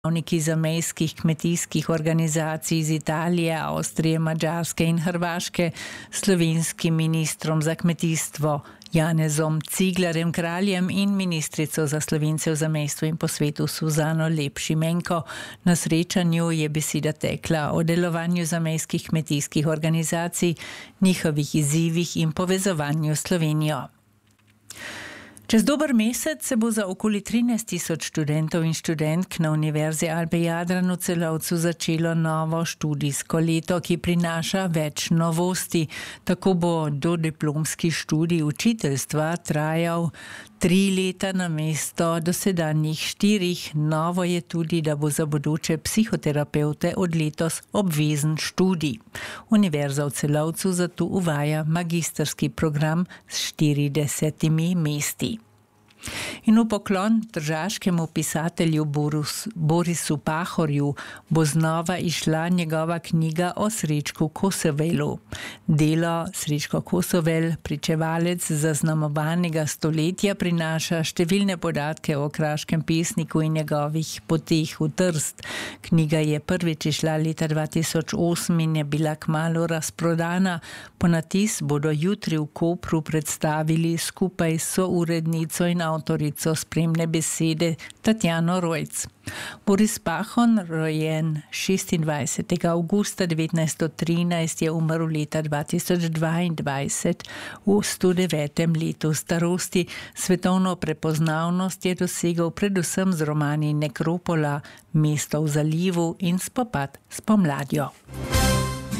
Predstavniki zamejskih kmetijskih organizacij iz Italije, Avstrije, Madžarske in Hrvaške slovenskim ministrom za kmetijstvo Janezom Ciglerjem Kraljem in ministrico za Slovence v zamejstvu in po svetu Suzano Lep Šimenko. Na srečanju je beseda tekla o delovanju zamejskih kmetijskih organizacij, njihovih izzivih in povezovanju s Slovenijo. Čez dober mesec se bo za okoli 13.000 študentov in študentk na Univerzi Alpe Jadran v Celovcu začelo novo študijsko leto, ki prinaša več novosti. Tako bo dodiplomski študij učiteljstva trajal 3 leta namesto dosedanjih 4. Novo je tudi, da bo za bodoče psihoterapevte od letos obvezen študij. Univerza v Celovcu zato uvaja magistrski program s 40 mesti. In v poklon tržaškemu pisatelju Borisu Pahorju bo znova išla njegova knjiga o Srečku Kosovelu. Delo Srečko Kosovel, pričevalec zaznamovanega stoletja, prinaša številne podatke o kraškem pesniku in njegovih poteh v Trst. Knjiga je prvič išla leta 2008 in je bila kmalu razprodana. Ponatis bodo jutri v Kopru predstavili skupaj s sourednico in avtorico spremne besede Tatjano Rojc. Boris Pahon, rojen 26. augusta 1913, je umrl leta 2022 v 109. letu starosti. Svetovno prepoznavnost je dosegel predvsem z romani Nekropola, Mesto v zalivu in Spopad s pomladjo.